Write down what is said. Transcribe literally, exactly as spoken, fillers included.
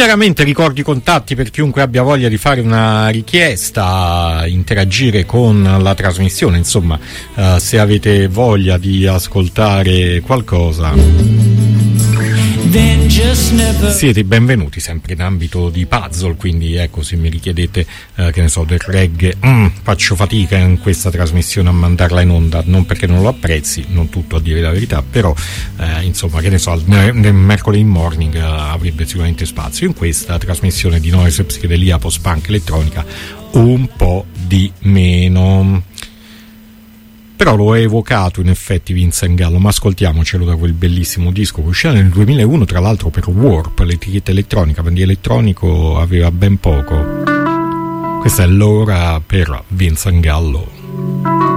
Chiaramente ricordo i contatti per chiunque abbia voglia di fare una richiesta, interagire con la trasmissione, insomma, uh, se avete voglia di ascoltare qualcosa siete benvenuti, sempre in ambito di puzzle, quindi ecco, se mi richiedete uh, che ne so, del reggae, mm, faccio fatica in questa trasmissione a mandarla in onda, non perché non lo apprezzi, non tutto a dire la verità, però uh, insomma, che ne so, nel mercoledì morning uh, avrebbe sicuramente spazio. In questa trasmissione di noise, psichedelia, post-punk, elettronica un po' di meno. Però lo ha evocato in effetti Vincent Gallo, ma ascoltiamocelo da quel bellissimo disco che uscì nel duemilauno, tra l'altro per Warp, l'etichetta elettronica, ma di elettronico aveva ben poco. Questa è l'ora per Vincent Gallo.